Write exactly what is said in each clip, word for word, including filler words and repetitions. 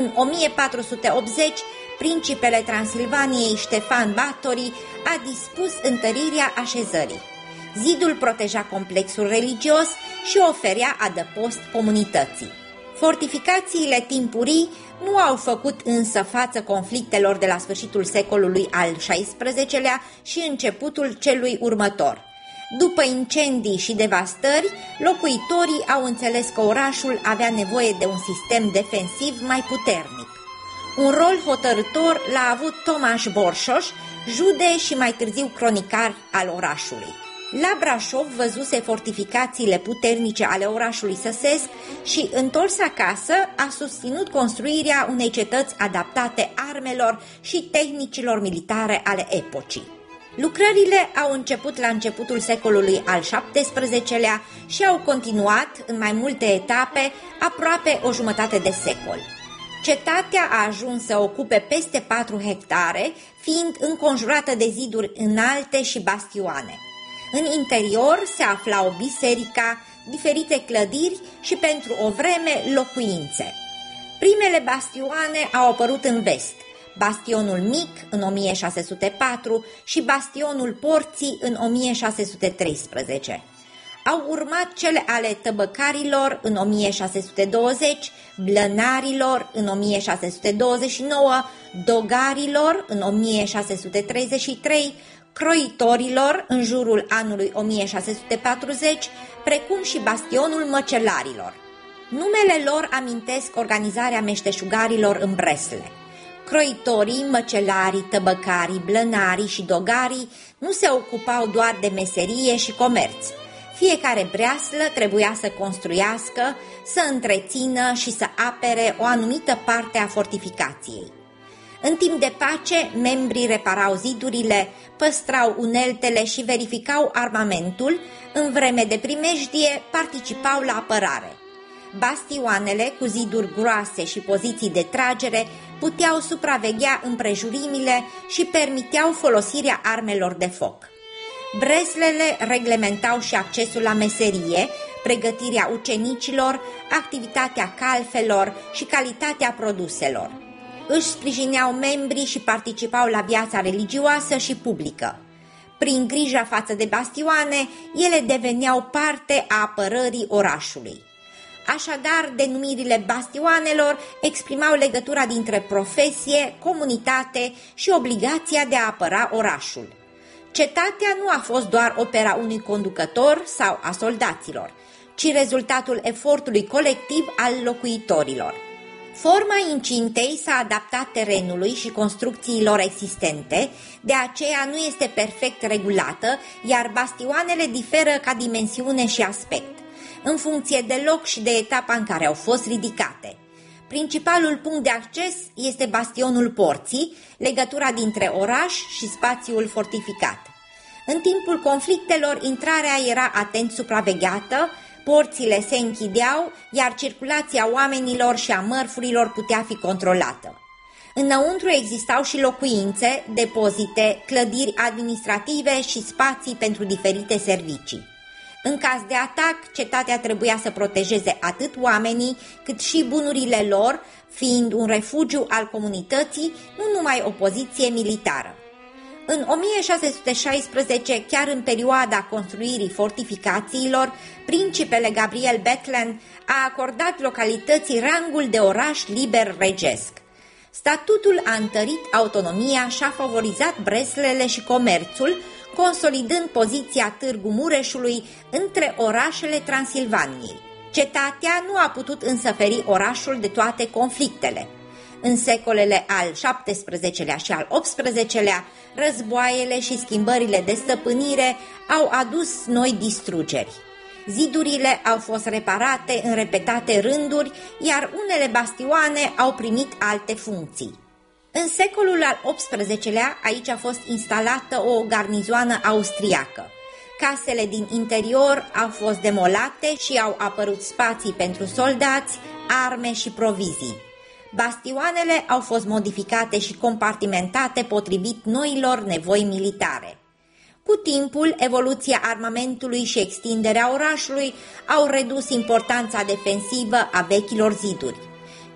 În o mie patru sute optzeci, principele Transilvaniei Ștefan Batory a dispus întărirea așezării. Zidul proteja complexul religios și oferea adăpost comunității. Fortificațiile timpurii nu au făcut însă față conflictelor de la sfârșitul secolului al șaisprezecelea și începutul celui următor. După incendii și devastări, locuitorii au înțeles că orașul avea nevoie de un sistem defensiv mai puternic. Un rol hotărâtor l-a avut Tomaș Borșoș, jude și mai târziu cronicar al orașului. La Brașov văzuse fortificațiile puternice ale orașului săsesc și, întors acasă, a susținut construirea unei cetăți adaptate armelor și tehnicilor militare ale epocii. Lucrările au început la începutul secolului al șaptesprezecelea și au continuat în mai multe etape aproape o jumătate de secol. Cetatea a ajuns să ocupe peste patru hectare, fiind înconjurată de ziduri înalte și bastioane. În interior se aflau biserica, diferite clădiri și pentru o vreme locuințe. Primele bastioane au apărut în vest, Bastionul Mic în o mie șase sute patru și Bastionul Porții în o mie șase sute treisprezece. Au urmat cele ale tăbăcarilor în o mie șase sute douăzeci, blănarilor în o mie șase sute douăzeci și nouă, dogarilor în o mie șase sute treizeci și trei, croitorilor în jurul anului o mie șase sute patruzeci, precum și Bastionul Măcelarilor. Numele lor amintesc organizarea meșteșugarilor în Bresle. Croitorii, măcelarii, tăbăcarii, blănarii și dogarii nu se ocupau doar de meserie și comerț. Fiecare breaslă trebuia să construiască, să întrețină și să apere o anumită parte a fortificației. În timp de pace, membrii reparau zidurile, păstrau uneltele și verificau armamentul, în vreme de primejdie participau la apărare. Bastioanele, cu ziduri groase și poziții de tragere, puteau supraveghea împrejurimile și permiteau folosirea armelor de foc. Breslele reglementau și accesul la meserie, pregătirea ucenicilor, activitatea calfelor și calitatea produselor. Își sprijineau membrii și participau la viața religioasă și publică. Prin grija față de bastioane, ele deveneau parte a apărării orașului. Așadar, denumirile bastioanelor exprimau legătura dintre profesie, comunitate și obligația de a apăra orașul. Cetatea nu a fost doar opera unui conducător sau a soldaților, ci rezultatul efortului colectiv al locuitorilor. Forma incintei s-a adaptat terenului și construcțiilor existente, de aceea nu este perfect regulată, iar bastioanele diferă ca dimensiune și aspect, în funcție de loc și de etapa în care au fost ridicate. Principalul punct de acces este Bastionul Porții, legătura dintre oraș și spațiul fortificat. În timpul conflictelor, intrarea era atent supravegheată, porțile se închideau, iar circulația oamenilor și a mărfurilor putea fi controlată. Înăuntru existau și locuințe, depozite, clădiri administrative și spații pentru diferite servicii. În caz de atac, cetatea trebuia să protejeze atât oamenii, cât și bunurile lor, fiind un refugiu al comunității, nu numai o poziție militară. În o mie șase sute șaisprezece, chiar în perioada construirii fortificațiilor, principele Gabriel Bethlen a acordat localității rangul de oraș liber regesc. Statutul a întărit autonomia și a favorizat breslele și comerțul, consolidând poziția Târgu Mureșului între orașele Transilvaniei. Cetatea nu a putut însă feri orașul de toate conflictele. În secolele al șaptesprezecelea și al optsprezecelea, războaiele și schimbările de stăpânire au adus noi distrugeri. Zidurile au fost reparate în repetate rânduri, iar unele bastioane au primit alte funcții. În secolul al optsprezecelea, aici a fost instalată o garnizoană austriacă. Casele din interior au fost demolate și au apărut spații pentru soldați, arme și provizii. Bastioanele au fost modificate și compartimentate potrivit noilor nevoi militare. Cu timpul, evoluția armamentului și extinderea orașului au redus importanța defensivă a vechilor ziduri.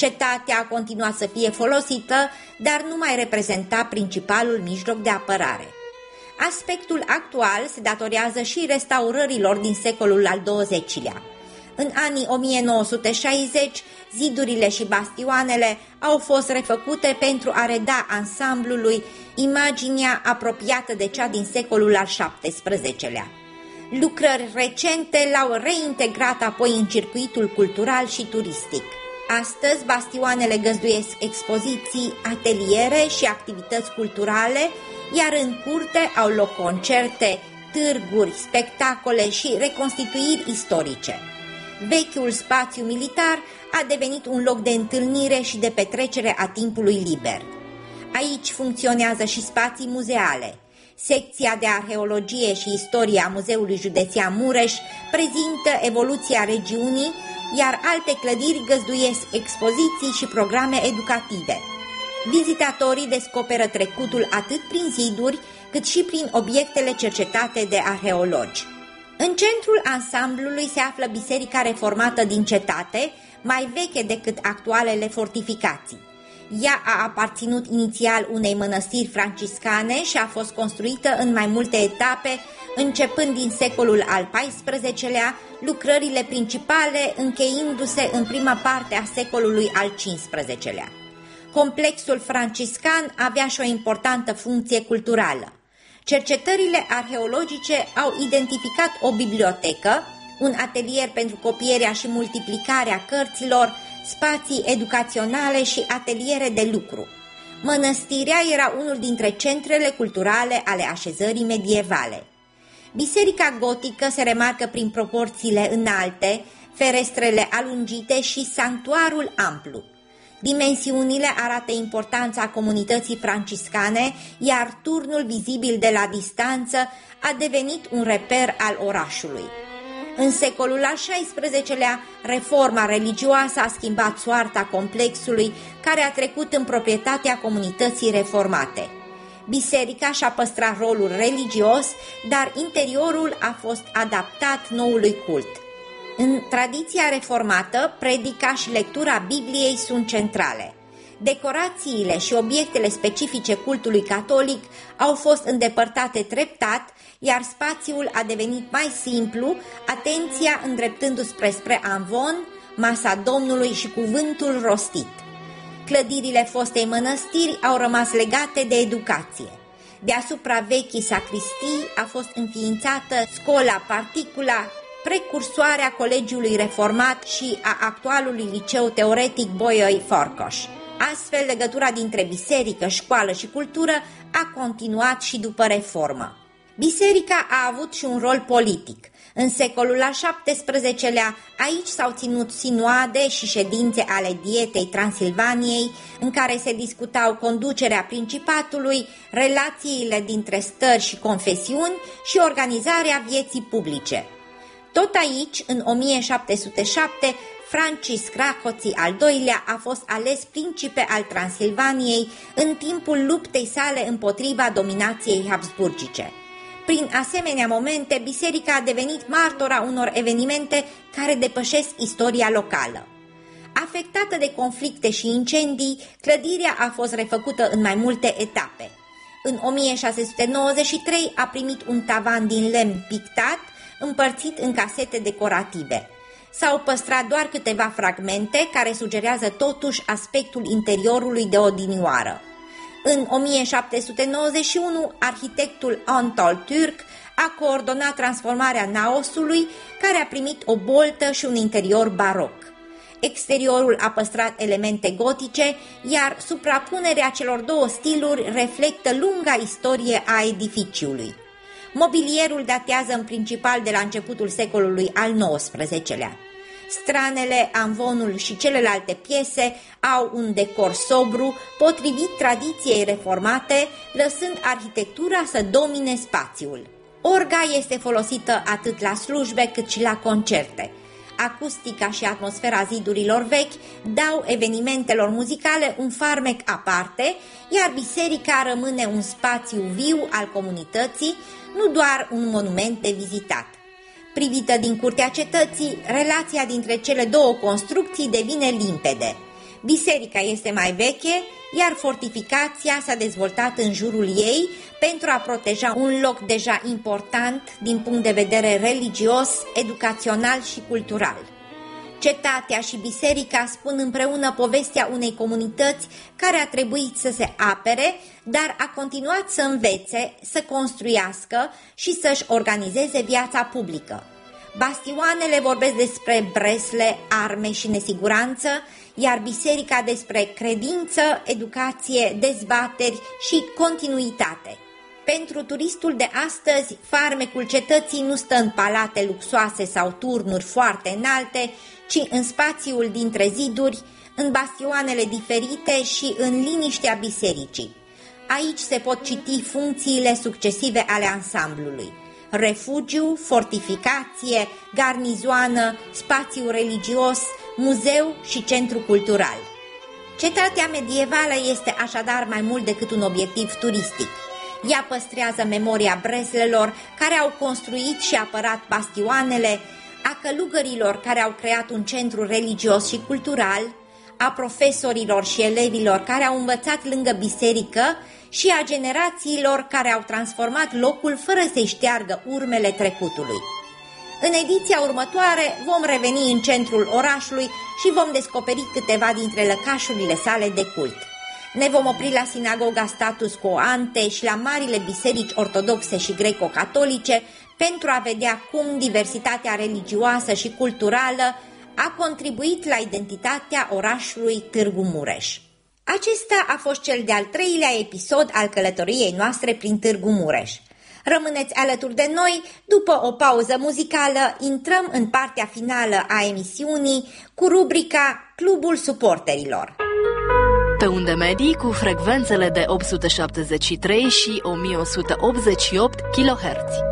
Cetatea a continuat să fie folosită, dar nu mai reprezenta principalul mijloc de apărare. Aspectul actual se datorează și restaurărilor din secolul al douăzecilea. În anii o mie nouă sute șaizeci, zidurile și bastioanele au fost refăcute pentru a reda ansamblului imaginea apropiată de cea din secolul al șaptesprezecelea. Lucrări recente l-au reintegrat apoi în circuitul cultural și turistic. Astăzi, bastioanele găzduiesc expoziții, ateliere și activități culturale, iar în curte au loc concerte, târguri, spectacole și reconstituiri istorice. Vechiul spațiu militar a devenit un loc de întâlnire și de petrecere a timpului liber. Aici funcționează și spații muzeale. Secția de arheologie și istorie a Muzeului Județean Mureș prezintă evoluția regiunii, iar alte clădiri găzduiesc expoziții și programe educative. Vizitatorii descoperă trecutul atât prin ziduri, cât și prin obiectele cercetate de arheologi. În centrul ansamblului se află Biserica Reformată din cetate, mai veche decât actualele fortificații. Ea a aparținut inițial unei mănăstiri franciscane și a fost construită în mai multe etape, începând din secolul al paisprezecelea, lucrările principale încheindu-se în prima parte a secolului al cincisprezecelea. Complexul franciscan avea și o importantă funcție culturală. Cercetările arheologice au identificat o bibliotecă, un atelier pentru copierea și multiplicarea cărților, spații educaționale și ateliere de lucru. Mănăstirea era unul dintre centrele culturale ale așezării medievale. Biserica gotică se remarcă prin proporțiile înalte, ferestrele alungite și sanctuarul amplu. Dimensiunile arată importanța comunității franciscane, iar turnul vizibil de la distanță a devenit un reper al orașului. În secolul al șaisprezecelea, reforma religioasă a schimbat soarta complexului, care a trecut în proprietatea comunității reformate. Biserica și-a păstrat rolul religios, dar interiorul a fost adaptat noului cult. În tradiția reformată, predica și lectura Bibliei sunt centrale. Decorațiile și obiectele specifice cultului catolic au fost îndepărtate treptat, iar spațiul a devenit mai simplu, atenția îndreptându-se spre amvon, masa Domnului și cuvântul rostit. Clădirile fostei mănăstiri au rămas legate de educație. Deasupra vechii sacristii a fost înființată Scola Particula, precursoarea Colegiului Reformat și a actualului Liceu Teoretic Boioi Forcoș. Astfel, legătura dintre biserică, școală și cultură a continuat și după reformă. Biserica a avut și un rol politic. În secolul al șaptesprezecelea, aici s-au ținut sinoade și ședințe ale Dietei Transilvaniei, în care se discutau conducerea principatului, relațiile dintre stări și confesiuni și organizarea vieții publice. Tot aici, în o mie șapte sute șapte, Francisc Rákóczi al doilea a fost ales principe al Transilvaniei în timpul luptei sale împotriva dominației habsburgice. Prin asemenea momente, biserica a devenit martora unor evenimente care depășesc istoria locală. Afectată de conflicte și incendii, clădirea a fost refăcută în mai multe etape. În o mie șase sute nouăzeci și trei a primit un tavan din lemn pictat, împărțit în casete decorative. S-au păstrat doar câteva fragmente care sugerează totuși aspectul interiorului de odinioară. În o mie șapte sute nouăzeci și unu, arhitectul Antal Türk a coordonat transformarea naosului, care a primit o boltă și un interior baroc. Exteriorul a păstrat elemente gotice, iar suprapunerea celor două stiluri reflectă lunga istorie a edificiului. Mobilierul datează în principal de la începutul secolului al nouăsprezecelea. Stranele, amvonul și celelalte piese au un decor sobru, potrivit tradiției reformate, lăsând arhitectura să domine spațiul. Orga este folosită atât la slujbe cât și la concerte. Acustica și atmosfera zidurilor vechi dau evenimentelor muzicale un farmec aparte, iar biserica rămâne un spațiu viu al comunității, nu doar un monument de vizitat. Privită din curtea cetății, relația dintre cele două construcții devine limpede. Biserica este mai veche, iar fortificația s-a dezvoltat în jurul ei pentru a proteja un loc deja important din punct de vedere religios, educațional și cultural. Cetatea și biserica spun împreună povestea unei comunități care a trebuit să se apere, dar a continuat să învețe, să construiască și să-și organizeze viața publică. Bastioanele vorbesc despre bresle, arme și nesiguranță, iar biserica despre credință, educație, dezbateri și continuitate. Pentru turistul de astăzi, farmecul cetății nu stă în palate luxoase sau turnuri foarte înalte, ci în spațiul dintre ziduri, în bastioanele diferite și în liniștea bisericii. Aici se pot citi funcțiile succesive ale ansamblului: refugiu, fortificație, garnizoană, spațiu religios, muzeu și centru cultural. Cetatea medievală este așadar mai mult decât un obiectiv turistic. Ea păstrează memoria breslelor care au construit și apărat bastioanele, a călugărilor care au creat un centru religios și cultural, a profesorilor și elevilor care au învățat lângă biserică și a generațiilor care au transformat locul fără să-i șteargă urmele trecutului. În ediția următoare vom reveni în centrul orașului și vom descoperi câteva dintre lăcașurile sale de cult. Ne vom opri la sinagoga Status Quo Ante și la marile biserici ortodoxe și greco-catolice pentru a vedea cum diversitatea religioasă și culturală a contribuit la identitatea orașului Târgu Mureș. Acesta a fost cel de-al treilea episod al călătoriei noastre prin Târgu Mureș. Rămâneți alături de noi, după o pauză muzicală intrăm în partea finală a emisiunii cu rubrica Clubul Suporterilor. Pe unde medii cu frecvențele de opt sute șaptezeci și trei și o mie o sută optzeci și opt kilohertz.